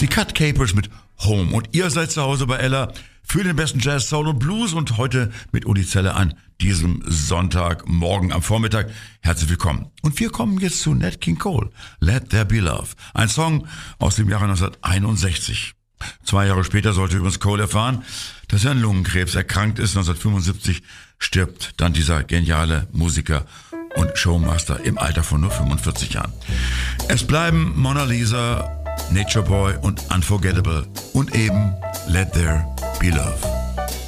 Die Cut Capers mit Home. Und ihr seid zu Hause bei Ella für den besten Jazz, Soul und Blues und heute mit Uli Zeller an diesem Sonntagmorgen am Vormittag. Herzlich willkommen. Und wir kommen jetzt zu Nat King Cole, Let There Be Love. Ein Song aus dem Jahre 1961. 2 Jahre später sollte übrigens Cole erfahren, dass er an Lungenkrebs erkrankt ist. 1975 stirbt dann dieser geniale Musiker und Showmaster im Alter von nur 45 Jahren. Es bleiben Mona Lisa, Nature Boy und Unforgettable und eben Let There Be Love.